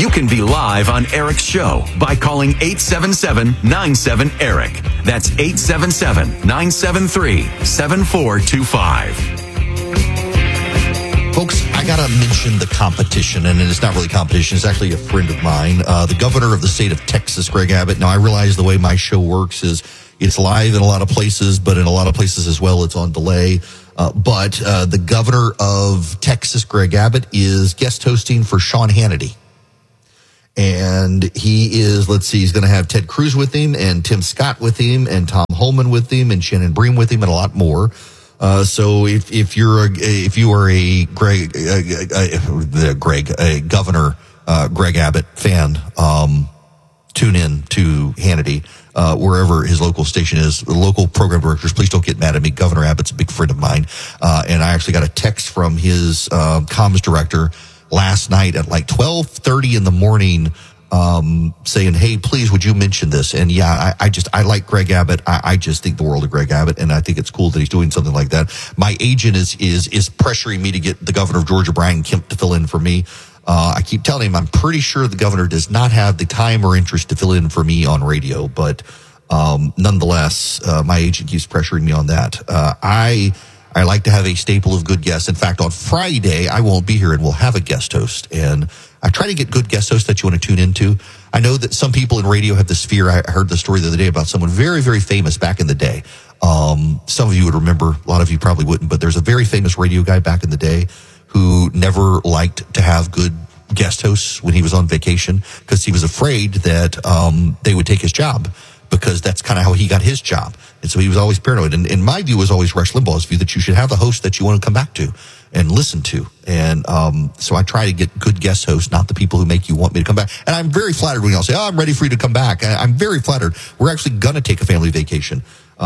You can be live on Eric's show by calling 877-97-ERIC. That's 877-973-7425. Folks, I got to mention the competition, and it's not really competition. It's actually a friend of mine, the governor of the state of Texas, Greg Abbott. Now, I realize the way my show works is it's live in a lot of places, but in a lot of places as well, it's on delay. But the governor of Texas, Greg Abbott, is guest hosting for Sean Hannity. And he is, he's going to have Ted Cruz with him, and Tim Scott with him, and Tom Holman with him, and Shannon Bream with him, and a lot more. So if you are a Governor Greg Abbott fan, tune in to Hannity wherever his local station is. The local program directors, please don't get mad at me. Governor Abbott's a big friend of mine, and I actually got a text from his comms director last night at like 12:30 in the morning. Saying, hey, please, would you mention this? And yeah, I like Greg Abbott. I just think the world of Greg Abbott, and I think it's cool that he's doing something like that. My agent is pressuring me to get the governor of Georgia, Brian Kemp, to fill in for me. I keep telling him I'm pretty sure the governor does not have the time or interest to fill in for me on radio, but nonetheless, my agent keeps pressuring me on that. I like to have a staple of good guests. In fact, on Friday, I won't be here, and we'll have a guest host. And I try to get good guest hosts that you want to tune into. I know that some people in radio have this fear. I heard the story the other day about someone very, very famous back in the day. Some of you would remember, a lot of you probably wouldn't, but there's a very famous radio guy back in the day who never liked to have good guest hosts when he was on vacation because he was afraid that they would take his job, because that's kind of how he got his job. And so he was always paranoid. And my view was always Rush Limbaugh's view, that you should have a host that you want to come back to and listen to. And so I try to get good guest hosts, not the people who make you want me to come back. And I'm very flattered when y'all say, I'm ready for you to come back. I'm very flattered. We're actually going to take a family vacation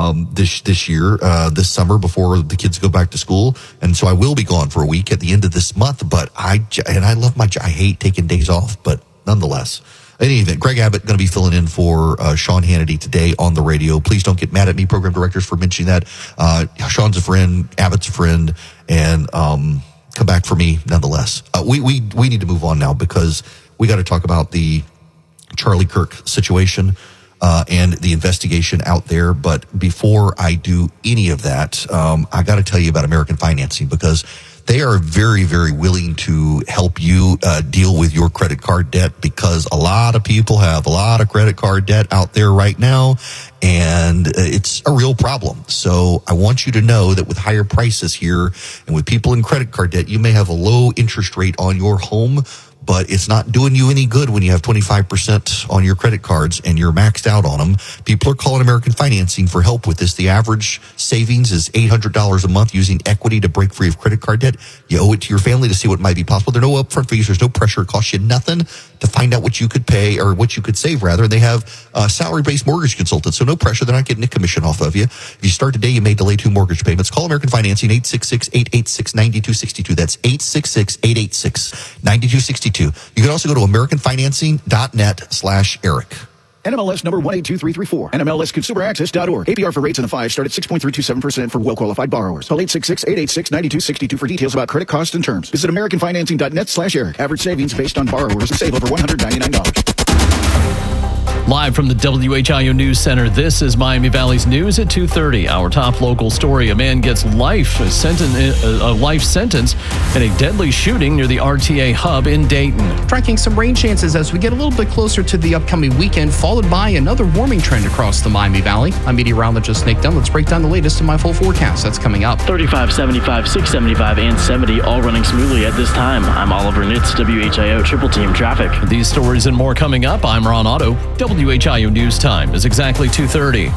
this year, this summer, before the kids go back to school. And so I will be gone for a week at the end of this month. But I love I hate taking days off, but nonetheless. In any event, Greg Abbott going to be filling in for Sean Hannity today on the radio. Please don't get mad at me, program directors, for mentioning that. Sean's a friend, Abbott's a friend, and come back for me nonetheless. We need to move on now, because we got to talk about the Charlie Kirk situation and the investigation out there. But before I do any of that, I got to tell you about American Financing, because they are very, very willing to help you deal with your credit card debt, because a lot of people have a lot of credit card debt out there right now, and it's a real problem. So I want you to know that with higher prices here and with people in credit card debt, you may have a low interest rate on your home, but it's not doing you any good when you have 25% on your credit cards and you're maxed out on them. People are calling American Financing for help with this. The average savings is $800 a month using equity to break free of credit card debt. You owe it to your family to see what might be possible. There are no upfront fees. There's no pressure. It costs you nothing to find out what you could pay, or what you could save, rather. They have salary-based mortgage consultants, so no pressure. They're not getting a commission off of you. If you start today, you may delay 2 mortgage payments. Call American Financing, 866-886-9262. That's 866-886-9262. You can also go to AmericanFinancing.net/Eric. NMLS number 182334. NMLSConsumerAccess.org. APR for rates in the 5 start at 6.327% for well-qualified borrowers. Call 866-886-9262 for details about credit costs and terms. Visit AmericanFinancing.net/Eric. Average savings based on borrowers save over $199. Live from the WHIO News Center, this is Miami Valley's News at 2:30. Our top local story: a man gets a life sentence in a deadly shooting near the RTA hub in Dayton. Tracking some rain chances as we get a little bit closer to the upcoming weekend, followed by another warming trend across the Miami Valley. I'm meteorologist Nick Dunn. Let's break down the latest in my full forecast. That's coming up. 35, 75, 675, and 70 all running smoothly at this time. I'm Oliver Nitz, WHIO Triple Team Traffic. These stories and more coming up. I'm Ron Otto. WHIO News Time is exactly 2:30.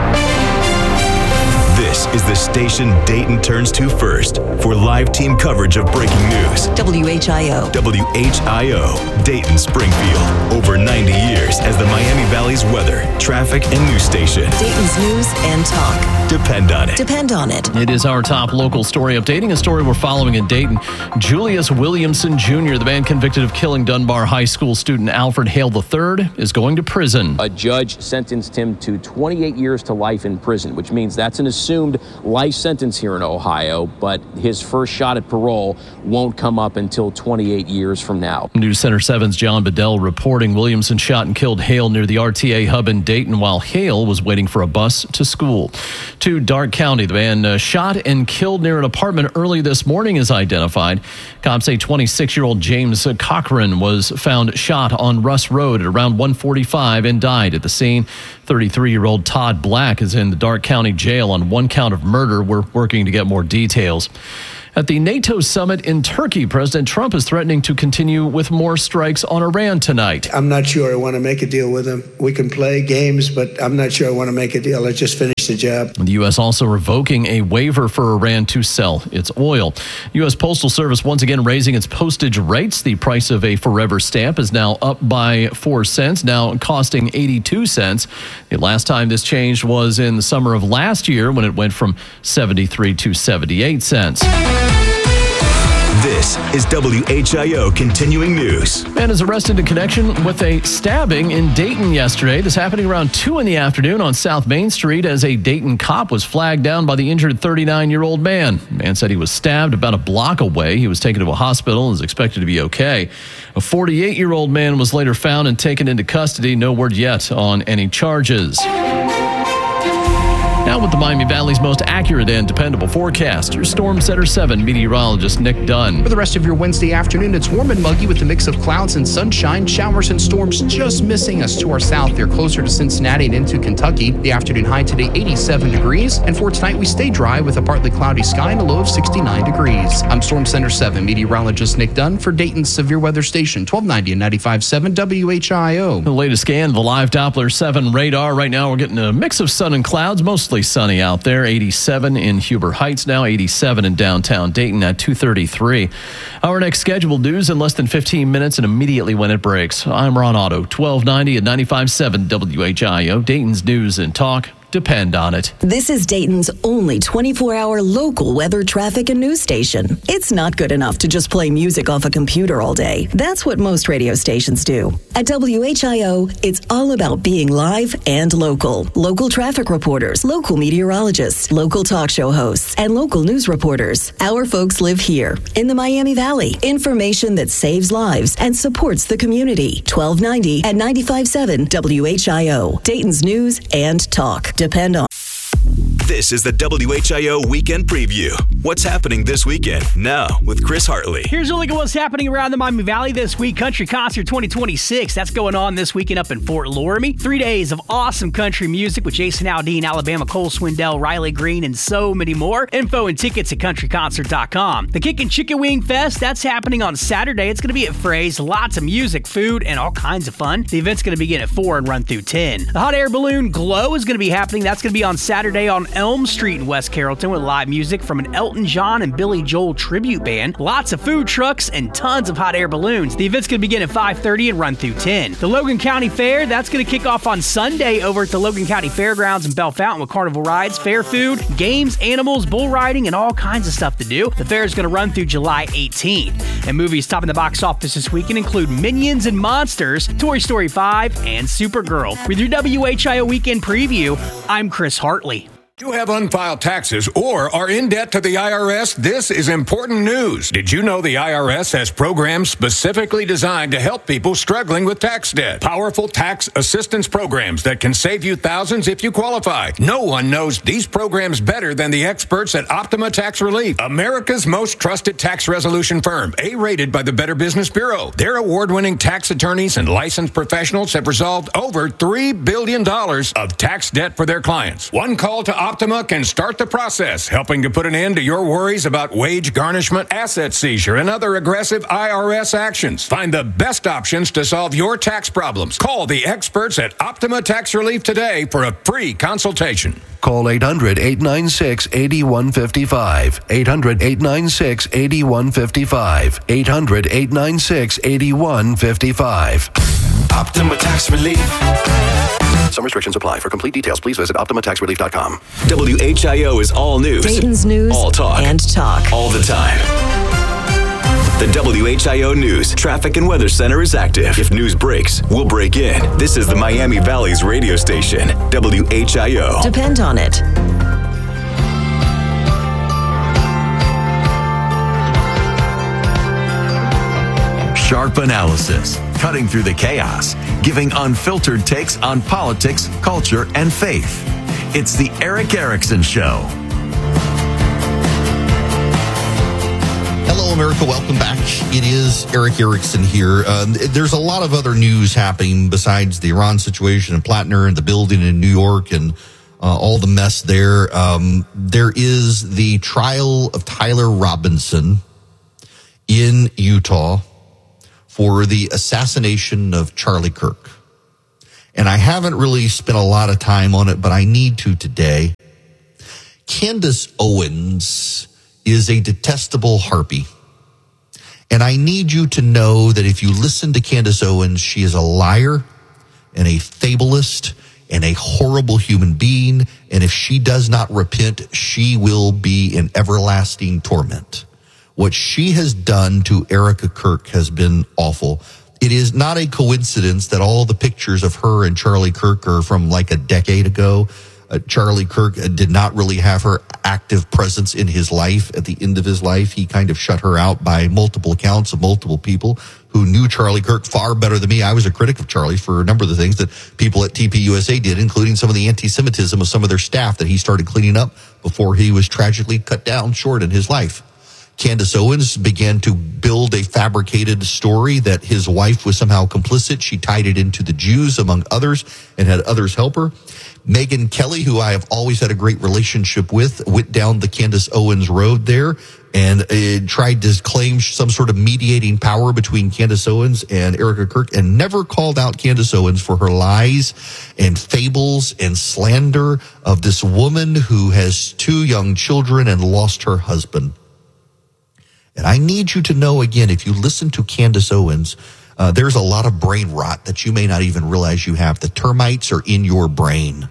This is the station Dayton turns to first for live team coverage of breaking news. WHIO. WHIO, Dayton, Springfield. Over 90 years as the Miami Valley's weather, traffic, and news station. Dayton's news and talk. Depend on it. Depend on it. It is our top local story, updating a story we're following in Dayton. Julius Williamson Jr., the man convicted of killing Dunbar High School student Alfred Hale III, is going to prison. A judge sentenced him to 28 years to life in prison, which means that's an assumed assumed life sentence here in Ohio, but his first shot at parole won't come up until 28 years from now. News Center 7's John Bedell reporting Williamson shot and killed Hale near the RTA hub in Dayton while Hale was waiting for a bus to school. To Darke County, the man shot and killed near an apartment early this morning is identified. Cops say 26-year-old James Cochran was found shot on Russ Road at around 1:45 and died at the scene. 33-year-old Todd Black is in the Darke County Jail on one count of murder. We're working to get more details. At the NATO summit in Turkey, President Trump is threatening to continue with more strikes on Iran tonight. I'm not sure I want to make a deal with him. We can play games, but I'm not sure I want to make a deal. Let's just finish the job. The U.S. also revoking a waiver for Iran to sell its oil. U.S. Postal Service once again raising its postage rates. The price of a Forever stamp is now up by 4 cents, now costing 82 cents. The last time this changed was in the summer of last year when it went from 73 to 78 cents. This is WHIO Continuing News. Man is arrested in connection with a stabbing in Dayton yesterday. This happening around 2 in the afternoon on South Main Street as a Dayton cop was flagged down by the injured 39-year-old man. The man said he was stabbed about a block away. He was taken to a hospital and is expected to be okay. A 48-year-old man was later found and taken into custody. No word yet on any charges. Now with the Miami Valley's most accurate and dependable forecast, your Storm Center 7 meteorologist Nick Dunn. For the rest of your Wednesday afternoon, it's warm and muggy with a mix of clouds and sunshine. Showers and storms just missing us to our south. They're closer to Cincinnati and into Kentucky. The afternoon high today, 87 degrees. And for tonight, we stay dry with a partly cloudy sky and a low of 69 degrees. I'm Storm Center 7 meteorologist Nick Dunn for Dayton's Severe Weather Station, 1290 and 95.7 WHIO. The latest scan of the live Doppler 7 radar. Right now, we're getting a mix of sun and clouds, mostly sunny out there. 87 in Huber Heights now, 87 in downtown Dayton at 2:33. Our next scheduled news in less than 15 minutes and immediately when it breaks. I'm Ron Otto, 1290 and 95.7 WHIO, Dayton's News and Talk. Depend on it. This is Dayton's only 24-hour local weather, traffic, and news station. It's not good enough to just play music off a computer all day. That's what most radio stations do. At WHIO, it's all about being live and local. Local traffic reporters, local meteorologists, local talk show hosts, and local news reporters. Our folks live here in the Miami Valley. Information that saves lives and supports the community. 1290 and 95.7 WHIO. Dayton's News and Talk. Depend on. This is the WHIO Weekend Preview. What's happening this weekend? Now with Chris Hartley. Here's a look at what's happening around the Miami Valley this week. Country Concert 2026. That's going on this weekend up in Fort Loramie. 3 days of awesome country music with Jason Aldean, Alabama, Cole Swindell, Riley Green, and so many more. Info and tickets at countryconcert.com. The Kickin' Chicken Wing Fest, that's happening on Saturday. It's going to be at Frey's. Lots of music, food, and all kinds of fun. The event's going to begin at 4 and run through 10. The Hot Air Balloon Glow is going to be happening. That's going to be on Saturday on Elm Street in West Carrollton with live music from an Elton John and Billy Joel tribute band. Lots of food trucks and tons of hot air balloons. The event's going to begin at 5:30 and run through 10. The Logan County Fair, that's going to kick off on Sunday over at the Logan County Fairgrounds in Bell Fountain with carnival rides, fair food, games, animals, bull riding, and all kinds of stuff to do. The fair is going to run through July 18th. And movies topping the box office this weekend include Minions and Monsters, Toy Story 5, and Supergirl. With your WHIO Weekend Preview, I'm Chris Hartley. You have unfiled taxes or are in debt to the IRS? This is important news. Did you know the IRS has programs specifically designed to help people struggling with tax debt? Powerful tax assistance programs that can save you thousands if you qualify. No one knows these programs better than the experts at Optima Tax Relief, America's most trusted tax resolution firm, A-rated by the Better Business Bureau. Their award-winning tax attorneys and licensed professionals have resolved over $3 billion of tax debt for their clients. One call to Optima can start the process, helping to put an end to your worries about wage garnishment, asset seizure, and other aggressive IRS actions. Find the best options to solve your tax problems. Call the experts at Optima Tax Relief today for a free consultation. Call 800-896-8155. 800-896-8155. 800-896-8155. Optima Tax Relief. Some restrictions apply. For complete details, please visit OptimaTaxRelief.com. WHIO is all news. Dayton's News all talk. And talk. All the time. The WHIO News Traffic and Weather Center is active. If news breaks, we'll break in. This is the Miami Valley's radio station, WHIO. Depend on it. Sharp analysis, cutting through the chaos, giving unfiltered takes on politics, culture, and faith. It's the Erick Erickson Show. Hello, America. Welcome back. It is Erick Erickson here. There's a lot of other news happening besides the Iran situation and Plattner and the building in New York and all the mess there. There is the trial of Tyler Robinson in Utah for the assassination of Charlie Kirk. And I haven't really spent a lot of time on it, but I need to today. Candace Owens is a detestable harpy. And I need you to know that if you listen to Candace Owens, she is a liar and a fabulist and a horrible human being. And if she does not repent, she will be in everlasting torment. What she has done to Erica Kirk has been awful. It is not a coincidence that all the pictures of her and Charlie Kirk are from like a decade ago. Charlie Kirk did not really have her active presence in his life. At the end of his life, he kind of shut her out by multiple accounts of multiple people who knew Charlie Kirk far better than me. I was a critic of Charlie for a number of the things that people at TPUSA did, including some of the anti-Semitism of some of their staff that he started cleaning up before he was tragically cut down short in his life. Candace Owens began to build a fabricated story that his wife was somehow complicit. She tied it into the Jews, among others, and had others help her. Megyn Kelly, who I have always had a great relationship with, went down the Candace Owens road there and tried to claim some sort of mediating power between Candace Owens and Erica Kirk, and never called out Candace Owens for her lies and fables and slander of this woman who has 2 young children and lost her husband. And I need you to know, again, if you listen to Candace Owens, there's a lot of brain rot that you may not even realize you have. The termites are in your brain.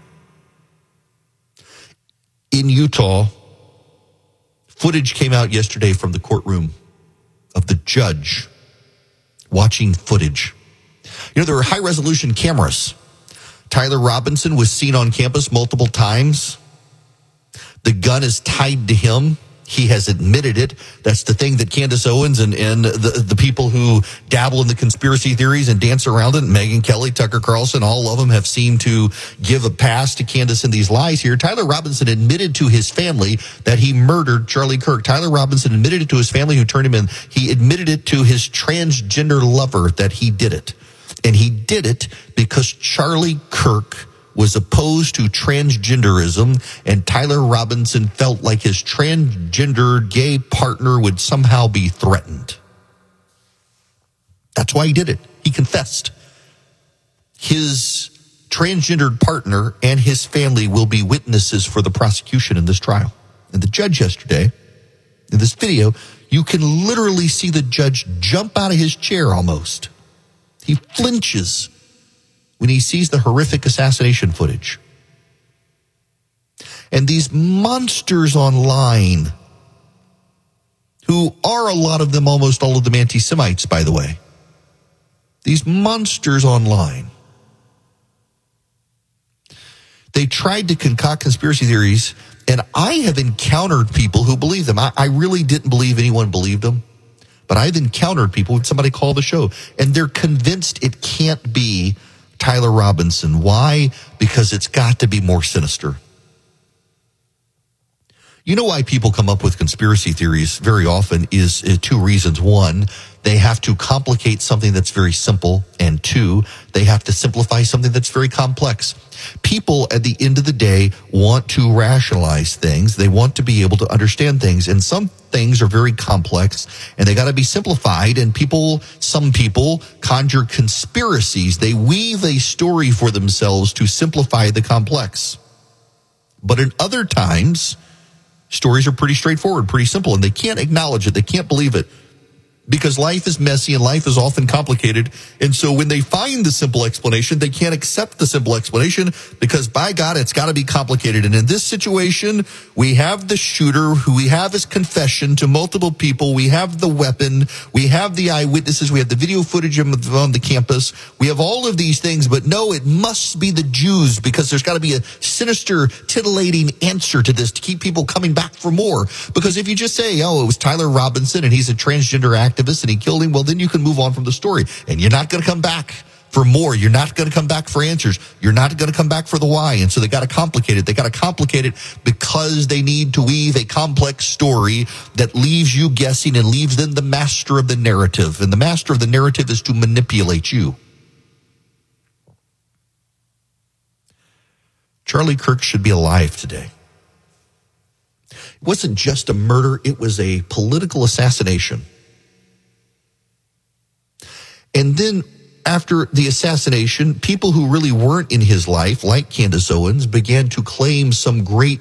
In Utah, footage came out yesterday from the courtroom of the judge watching footage. You know, there are high-resolution cameras. Tyler Robinson was seen on campus multiple times. The gun is tied to him. He has admitted it. That's the thing that Candace Owens and the people who dabble in the conspiracy theories and dance around it, Megyn Kelly, Tucker Carlson, all of them have seemed to give a pass to Candace in these lies here. Tyler Robinson admitted to his family that he murdered Charlie Kirk. Tyler Robinson admitted it to his family who turned him in. He admitted it to his transgender lover that he did it. And he did it because Charlie Kirk was opposed to transgenderism, and Tyler Robinson felt like his transgender gay partner would somehow be threatened. That's why he did it. He confessed. His transgendered partner and his family will be witnesses for the prosecution in this trial. And the judge yesterday, in this video, you can literally see the judge jump out of his chair almost. He flinches when he sees the horrific assassination footage. And these monsters online, who are a lot of them, almost all of them anti-Semites, by the way. These monsters online, they tried to concoct conspiracy theories, and I have encountered people who believe them. I really didn't believe anyone believed them, but I've encountered people when somebody called the show, and they're convinced it can't be Tyler Robinson. Why? Because it's got to be more sinister. You know why people come up with conspiracy theories very often is 2 reasons. 1, they have to complicate something that's very simple. And 2, they have to simplify something that's very complex. People at the end of the day want to rationalize things. They want to be able to understand things. And some things are very complex and they got to be simplified. And some people conjure conspiracies. They weave a story for themselves to simplify the complex. But in other times, stories are pretty straightforward, pretty simple, and they can't acknowledge it. They can't believe it because life is messy and life is often complicated. And so when they find the simple explanation, they can't accept the simple explanation because, by God, it's got to be complicated. And in this situation, we have the shooter who we have his confession to multiple people. We have the weapon. We have the eyewitnesses. We have the video footage on the campus. We have all of these things. But no, it must be the Jews because there's got to be a sinister, titillating answer to this to keep people coming back for more. Because if you just say, oh, it was Tyler Robinson and he's a transgender activist, activist and he killed him, well, then you can move on from the story. And you're not going to come back for more. You're not going to come back for answers. You're not going to come back for the why. And so they got to complicate it. They got to complicate it because they need to weave a complex story that leaves you guessing and leaves them the master of the narrative. And the master of the narrative is to manipulate you. Charlie Kirk should be alive today. It wasn't just a murder. It was a political assassination. And then after the assassination, people who really weren't in his life, like Candace Owens, began to claim some great